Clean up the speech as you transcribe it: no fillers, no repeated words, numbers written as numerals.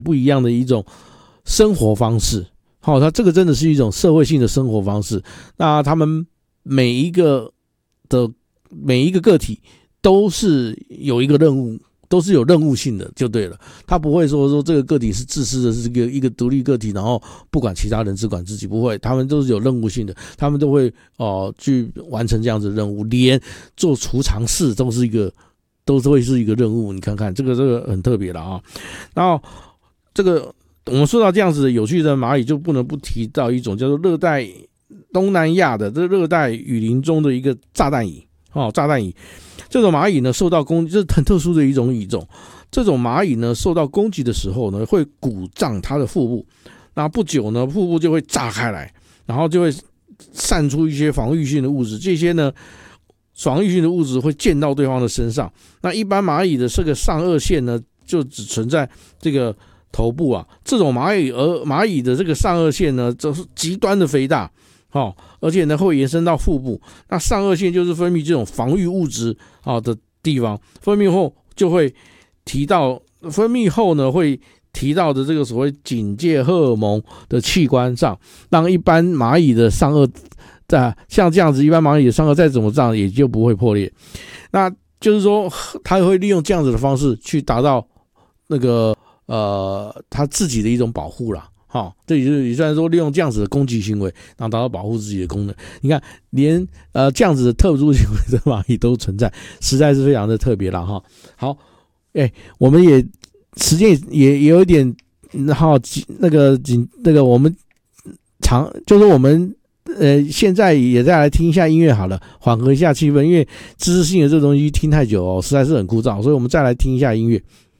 不一样的一种生活方式。它这个真的是一种社会性的生活方式。那他们每一个个体都是有一个任务，都是有任务性的就对了。他不会说这个个体是自私的，是一个独立个体，然后不管其他人只管自己，不会，他们都是有任务性的，他们都会去完成这样子的任务，连做储藏室都会是一个任务。你看看这个很特别了啊。然后这个我们说到这样子的有趣的蚂蚁，就不能不提到一种叫做热带东南亚的这热带雨林中的一个炸弹蚁。炸弹蚁这种蚂蚁呢，受到攻击，这是很特殊的一种蚁种。这种蚂蚁呢，受到攻击的时候呢，会鼓胀它的腹部，那不久呢，腹部就会炸开来，然后就会散出一些防御性的物质。这些呢，防御性的物质会溅到对方的身上。那一般蚂蚁的这个上颚线呢，就只存在这个头部啊。这种蚂蚁的这个上颚线呢，就是极端的肥大。而且呢会延伸到腹部，那上颚线就是分泌这种防御物质的地方，分泌后呢会提到的这个所谓警戒荷尔蒙的器官上，让一般蚂蚁的上颚像这样子，一般蚂蚁的上颚再怎么胀也就不会破裂。那就是说它会利用这样子的方式去达到那个它自己的一种保护啦。这也算是说利用这样子的攻击行为，然后达到保护自己的功能。你看，连这样子的特殊行为的蚂蚁都存在，实在是非常的特别了哈。好，我们也时间也有一点，那个我们就是我们现在也再来听一下音乐好了，缓和一下气氛，因为知识性的这东西听太久实在是很枯燥，所以我们再来听一下音乐。